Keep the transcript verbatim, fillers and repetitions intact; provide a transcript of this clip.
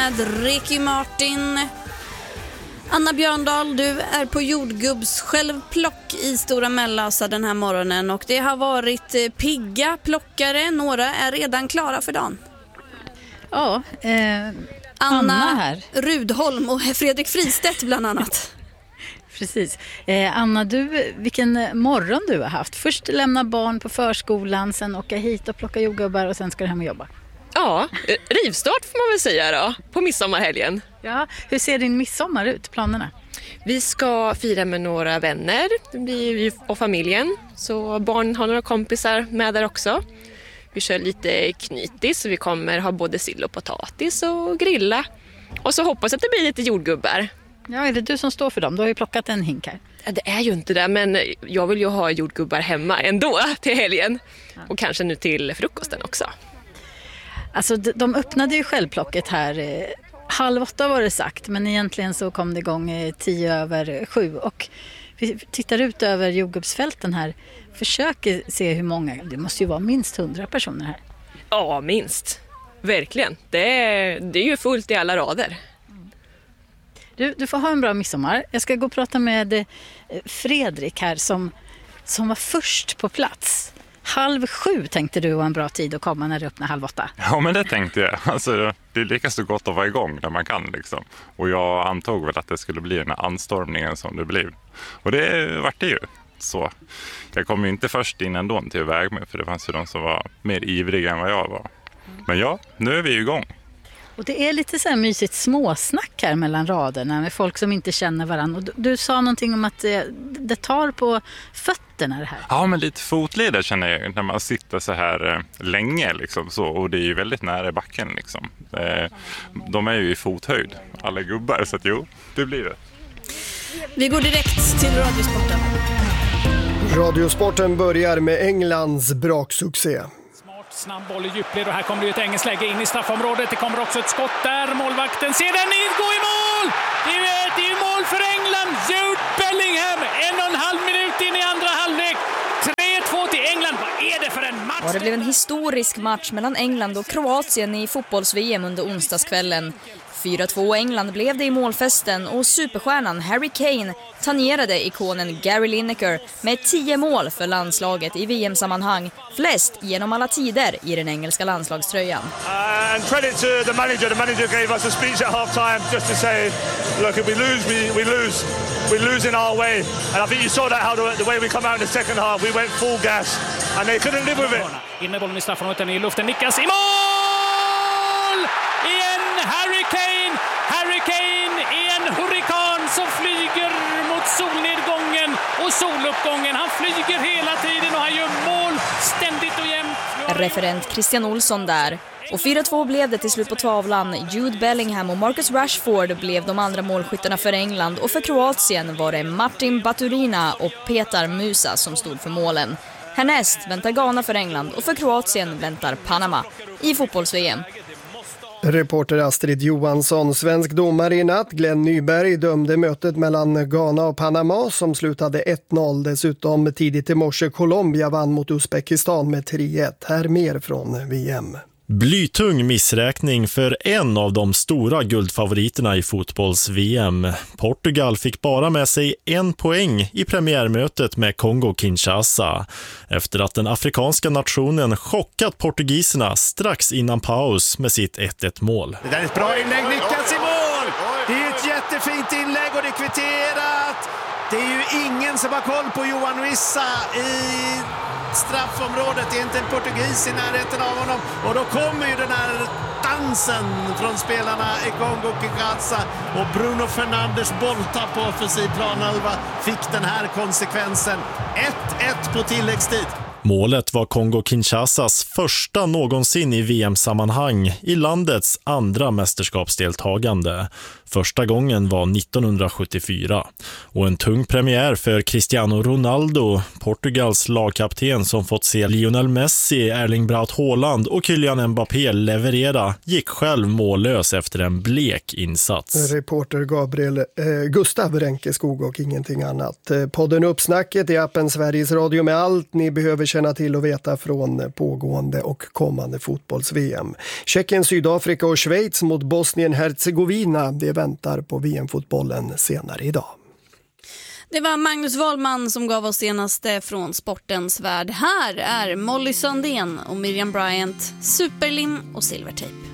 med Ricky Martin. Anna Björndal, du är på jordgubbs självplock i Stora Mellösa den här morgonen och det har varit pigga plockare. Några är redan klara för dagen. Ja, eh, Anna, Anna här. Rudholm och Fredrik Fristedt bland annat. Precis. Eh, Anna, du, vilken morgon du har haft. Först lämna barn på förskolan, sen åka hit och plocka jordgubbar och sen ska du hem och jobba. Ja, rivstart får man väl säga då, på midsommarhelgen. Ja, hur ser din midsommar ut, planerna? Vi ska fira med några vänner, det blir vi och familjen. Så barn har några kompisar med där också. Vi kör lite knytis så vi kommer ha både sill och potatis och grilla. Och så hoppas att det blir lite jordgubbar. Ja, är det du som står för dem? Du har ju plockat en hink här. Ja, det är ju inte det, men jag vill ju ha jordgubbar hemma ändå till helgen. Och kanske nu till frukosten också. Alltså, de öppnade ju självplocket här eh, halv åtta var det sagt. Men egentligen så kom det igång eh, tio över sju. Och vi tittar ut över jordgubbsfälten här. Försöker se hur många, det måste ju vara minst hundra personer här. Ja, minst. Verkligen. Det är, det är ju fullt i alla rader. Du, du får ha en bra midsommar. Jag ska gå och prata med eh, Fredrik här som, som var först på plats. Halv sju tänkte du var en bra tid att komma när det öppnar halv åtta. Ja, men det tänkte jag. Alltså, det är lika så gott att vara igång när man kan. Liksom. Och jag antog väl att det skulle bli den här anstormningen som det blev. Och det vart det ju. Så jag kom ju inte först in ändå till väg med, för det fanns ju de som var mer ivriga än vad jag var. Men ja, nu är vi igång. Och det är lite så här mysigt småsnack här mellan raderna med folk som inte känner varandra. Och du, du sa någonting om att det, det tar på fötterna det här. Ja, men lite fotleder känner jag när man sitter så här eh, länge liksom så. Och det är ju väldigt nära i backen liksom. Eh, de är ju i fothöjd, alla gubbar, så att jo, det blir det. Vi går direkt till Radiosporten. Radiosporten börjar med Englands braksuccé. Snabb boll i djupled och här kommer det ett engelskt läge in i straffområdet. Det kommer också ett skott där. Målvakten ser den in, gå i mål! Det är, det är mål för England. Jude Bellingham, en och en halv minut in i andra halvlek. tre två till England. Vad är det för en match? Ja, det blev en historisk match mellan England och Kroatien i fotbolls-V M under onsdagskvällen. fyra två England blev det i målfesten och superstjärnan Harry Kane tangerade ikonen Gary Lineker med tio mål för landslaget i V M-sammanhang, flest genom alla tider i den engelska landslagströjan. Uh, and credit to the manager. The manager gave us a speech at half time just to say, look, if we lose, we, we lose. We lose in our way. And I think you saw that how the, the way we come out in the second half, we went full gas and they couldn't live with it. In med bollen i straffområdet, i luften, nickas i mål! Igen Harry Kane! Harry Kane är en hurrikan som flyger mot solnedgången och soluppgången. Han flyger hela tiden och han gör mål ständigt och jämt. Referent Christian Olsson där. Och fyra två blev det till slut på tavlan. Jude Bellingham och Marcus Rashford blev de andra målskyttarna för England. Och för Kroatien var det Martin Baturina och Petar Musa som stod för målen. Härnäst väntar Ghana för England och för Kroatien väntar Panama i fotbolls-V M. Reporter Astrid Johansson, svensk domare i natt. Glenn Nyberg dömde mötet mellan Ghana och Panama som slutade ett noll. Dessutom tidigt i morse Colombia vann mot Uzbekistan med tre ett. Här mer från V M. Blytung missräkning för en av de stora guldfavoriterna i fotbolls-V M. Portugal fick bara med sig en poäng i premiärmötet med Kongo-Kinshasa efter att den afrikanska nationen chockat portugiserna strax innan paus med sitt ett ett mål. Det där är ett bra inlägg, lyckas i mål! Det är ett jättefint inlägg och det är kvitterat. Det är ju ingen som har koll på Johan Wissa i straffområdet. Det är inte en portugis i närheten av honom. Och då kommer ju den här dansen från spelarna i Kongo-Kinshasa. Och Bruno Fernandes bolltapp på offensiv planhalva fick den här konsekvensen. ett ett på tilläggstid. Målet var Kongo-Kinshasas första någonsin i V M-sammanhang i landets andra mästerskapsdeltagande. Första gången var nittonhundrasjuttiofyra. Och en tung premiär för Cristiano Ronaldo, Portugals lagkapten som fått se Lionel Messi, Erling Braut Haaland och Kylian Mbappé leverera, gick själv mållös efter en blek insats. Reporter Gabriel eh, Gustav Ränkeskog och ingenting annat. Podden Uppsnacket i appen Sveriges Radio med allt ni behöver känna till och veta från pågående och kommande fotbolls-V M. Tjeckien, Sydafrika och Schweiz mot Bosnien-Herzegovina. Det väntar på V M-fotbollen senare idag. Det var Magnus Wahlman som gav oss senaste från sportens värld. Här är Molly Sandén och Miriam Bryant, Superlim och Silvertape.